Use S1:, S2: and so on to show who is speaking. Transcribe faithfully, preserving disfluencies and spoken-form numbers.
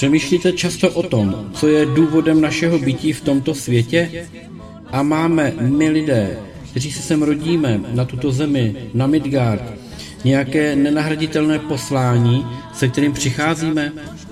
S1: Přemýšlíte často o tom, co je důvodem našeho bytí v tomto světě? A máme my lidé, kteří se sem rodíme, na tuto zemi, na Midgard, nějaké nenahraditelné poslání, se kterým přicházíme?